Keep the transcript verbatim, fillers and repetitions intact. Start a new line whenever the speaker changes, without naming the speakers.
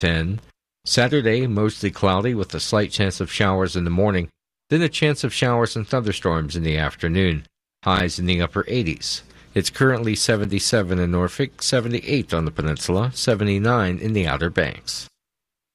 ten. Saturday, mostly cloudy with a slight chance of showers in the morning, then a chance of showers and thunderstorms in the afternoon. Highs in the upper eighties. It's currently seventy-seven in Norfolk, seventy-eight on the peninsula, seventy-nine in the Outer Banks.